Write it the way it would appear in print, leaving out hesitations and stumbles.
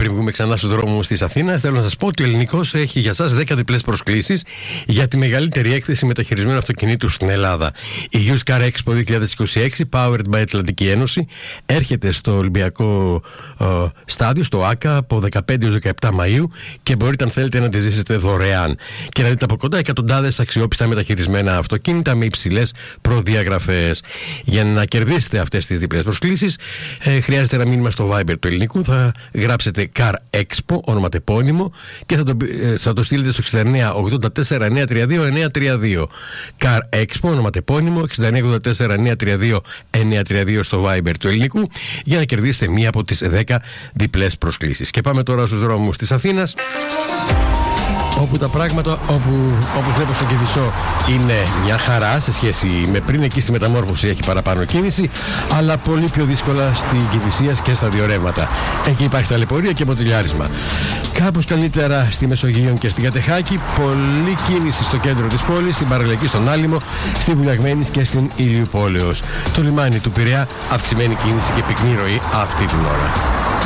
πριν βγούμε ξανά στους δρόμους της Αθήνας, θέλω να σας πω ότι ο Ελληνικός έχει για σας 10 διπλές προσκλήσεις για τη μεγαλύτερη έκθεση μεταχειρισμένου αυτοκινήτου στην Ελλάδα. Η Used Car Expo 2026, powered by Ατλαντική Ένωση, έρχεται στο Ολυμπιακό στάδιο, στο ΆΚΑ, από 15 έως 17 Μαΐου και μπορείτε, αν θέλετε, να τη ζήσετε δωρεάν και να δείτε από κοντά εκατοντάδες αξιόπιστα μεταχειρισμένα αυτοκίνητα με υψηλές προδιαγραφές. Για να κερδίσετε αυτές τις διπλές προσκλήσεις, χρειάζεται ένα μήνυμα στο Viber του Ελληνικού. Θα γράψετε Car Expo, ονοματεπώνυμο, και θα το στείλετε στο 69 84 932 932. Car Expo, ονοματεπώνυμο, 69 84 932 932 στο Viber του Ελληνικού, για να κερδίσετε μία από τις 10 διπλές προσκλήσεις. Και πάμε τώρα στους δρόμους της Αθήνας, όπου τα πράγματα, όπως βλέπω στο Κηφισό, είναι μια χαρά σε σχέση με πριν. Εκεί στη Μεταμόρφωση έχει παραπάνω κίνηση, αλλά πολύ πιο δύσκολα στην Κηφισίας και στα δύο ρεύματα. Εκεί υπάρχει ταλαιπωρία και μποτιλιάρισμα. Κάπως καλύτερα στη Μεσογείο και στην Κατεχάκη. Πολλή κίνηση στο κέντρο της πόλης, στην Παραλιακή, στον Άλυμο, στη Βουλιαγμένης και στην Ηλιουπόλεως. Το λιμάνι του Πειραιά, αυξημένη κίνηση και πυκνή ροή αυτή την ώρα.